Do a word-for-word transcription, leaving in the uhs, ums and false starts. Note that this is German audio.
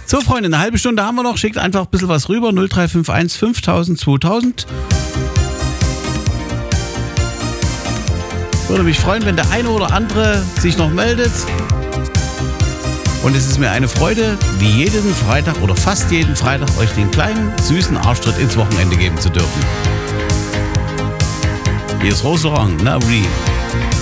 So, Freunde, eine halbe Stunde haben wir noch. Schickt einfach ein bisschen was rüber. null drei fünf eins fünftausend zweitausend. Würde mich freuen, wenn der eine oder andere sich noch meldet. Und es ist mir eine Freude, wie jeden Freitag oder fast jeden Freitag euch den kleinen, süßen Arschtritt ins Wochenende geben zu dürfen. Hier ist Restaurant Navri.